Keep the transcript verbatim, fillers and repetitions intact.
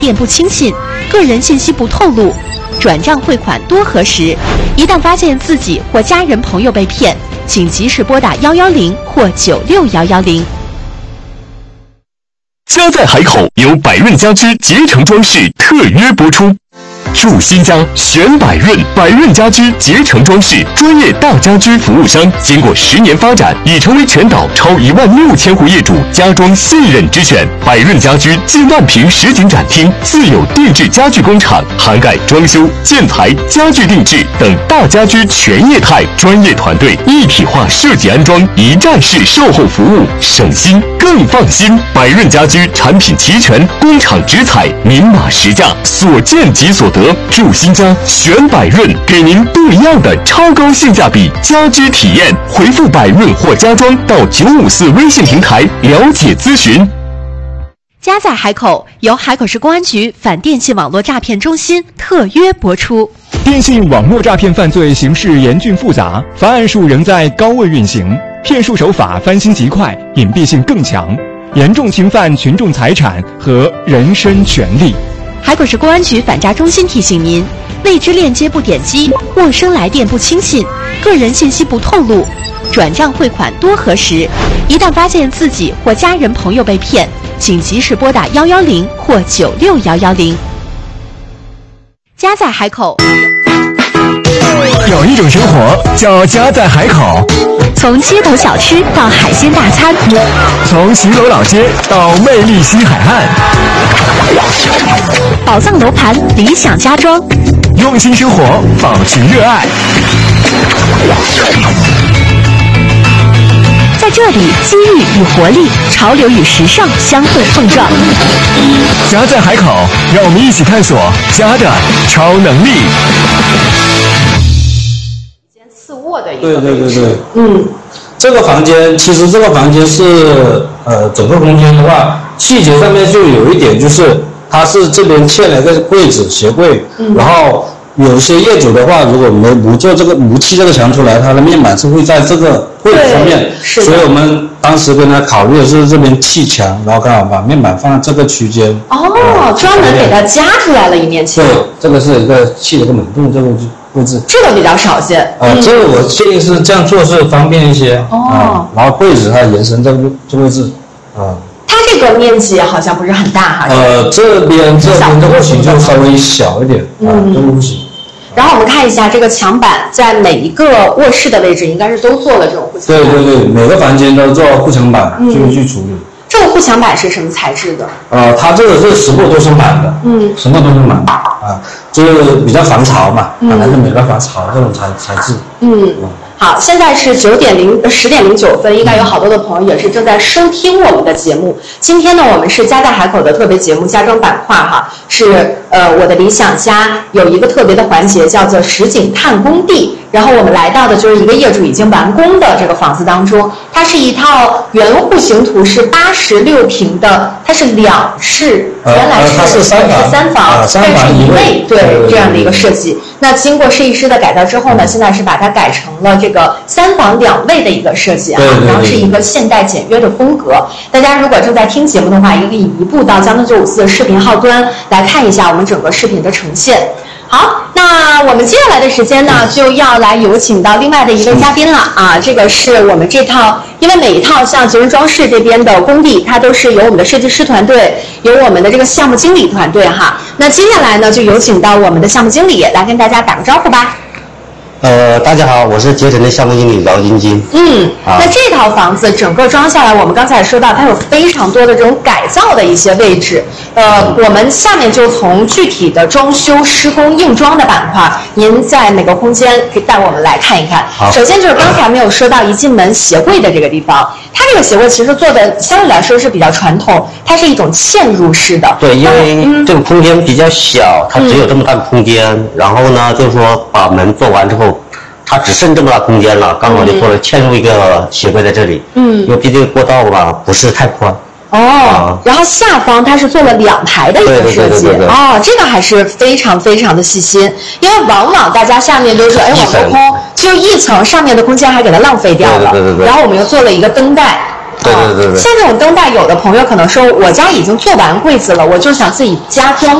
店不亲信，个人信息不透露，转账汇款多核实。一旦发现自己或家人朋友被骗，请及时拨打幺幺零或九六幺幺零。 家在海口由百润家居捷成装饰特约播出。住新家选百润，百润家居捷成装饰专业大家居服务商，经过十年发展，已成为全岛超一万六千户业主家装信任之选。百润家居近万平实景展厅，自有定制家具工厂，涵盖装修、建材、家具定制等大家居全业态，专业团队一体化设计安装，一站式售后服务，省心更放心。百润家居产品齐全，工厂直采，明码实价，所见即所得。住新家选百润，给您不一样的超高性价比家居体验。回复百润或家装到九五四微信平台了解咨询。 家在海口由海口市公安局反电信网络诈骗中心特约播出。 电信网络诈骗犯罪形势严峻复杂，犯案数仍在高位运行，骗术手法翻新极快，隐蔽性更强，严重侵犯群众财产和人身权利。 海口市公安局反诈中心提醒您：未知链接不点击，陌生来电不轻信，个人信息不透露，转账汇款多核实。一旦发现自己或家人朋友被骗，请及时拨打幺幺零或九六幺幺零。家在海口， 有一种生活叫家在海口， 从街头小吃到海鲜大餐， 从骑楼老街到魅力西海岸， 宝藏楼盘理想家装， 用心生活，保持热爱。 在这里，机遇与活力，潮流与时尚相互碰撞。 家在海口，让我们一起探索家的超能力。 次卧的一个对对对对， 嗯， 这个房间其实这个房间是呃整个空间的话，细节上面就有一点就是它是这边嵌了个柜子鞋柜，嗯，然后有些业主的话，如果没不做这个不砌这个墙出来，它的面板是会在这个柜子上面，所以我们当时跟他考虑的是这边砌墙，然后刚好把面板放在这个区间。 哦，专门给它加出来了一面墙。 对，这个是一个砌了个门洞这个位置。 这个比较少见。 啊、呃嗯，这个我建议是这样做是方便一些。哦。啊、然后柜子它延伸这个这个位置，啊。 它这个面积好像不是很大哈。 呃，这边这边这个户型就稍微小一点，啊，嗯、这个户型。 然后我们看一下这个墙板，在每一个卧室的位置应该是都做了这种护墙板。 对对对，每个房间都做护墙板，去、嗯、去处理。 这个护墙板是什么材质的？ 呃，它这个是石墨多生板的，嗯，石墨多生板啊，就是比较防潮嘛，本来是美观防潮这种材材质。嗯。嗯好，现在是九点零十点零九分，应该有好多的朋友也是正在收听我们的节目。今天呢，我们是家在海口的特别节目家装板块哈，是呃我的理想家有一个特别的环节叫做实景探工地。然后我们来到的就是一个业主已经完工的这个房子当中，它是一套原户型图，是八十六平的，它是两室， 呃、 原来是、 呃、是三房， 是三房， 呃、三房但是一卫，对, 对, 对这样的一个设计。那经过设计师的改造之后呢，现在是把它改成了这个三房两卫的一个设计啊， 对对对， 然后是一个现代简约的风格。大家如果正在听节目的话，也可以移步到江东九五四的视频号端来看一下我们整个视频的呈现。好，那我们接下来的时间呢，就要来有请到另外的一位嘉宾了啊！这个是我们这套，因为每一套像捷成装饰这边的工地，它都是由我们的设计师团队，由我们的这个项目经理团队哈。那接下来呢，就有请到我们的项目经理来跟大家打个招呼吧。 呃，大家好，我是捷成的项目经理饶晶晶。 嗯，啊、那这套房子整个装下来，我们刚才也说到，它有非常多的这种改造的一些位置。呃，我们下面就从具体的装修、施工、硬装的板块，您在每个空间可以带我们来看一看。好，首先就是刚才没有说到一进门鞋柜的这个地方，它这个鞋柜其实做的相对来说是比较传统，它是一种嵌入式的。 对，因为这个空间比较小，它只有这么大的空间，嗯、然后呢，就是说把门做完之后。它只剩这么大空间了，刚好就做了嵌入一个鞋柜在这里。嗯，因为毕竟过道吧不是太宽。 哦、啊，然后下方它是做了两排的一个设计。哦，这个还是非常非常的细心，因为往往大家下面都说，哎，我隔空就一层，上面的空间还给它浪费掉了。 对对对对。 然后我们又做了一个灯带。 对对对对。 像这种灯带，有的朋友可能说，我家已经做完柜子了，我就想自己加装